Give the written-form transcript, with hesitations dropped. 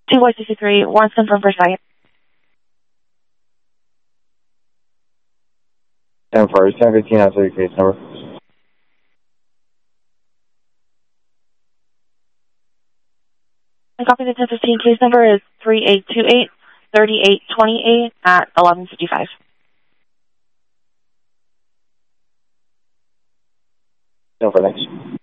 2Y63, once confirmed for site. 10-15, answer your case number. And copy the 1015 case number is 3828-3828 at 11:55. No, for next.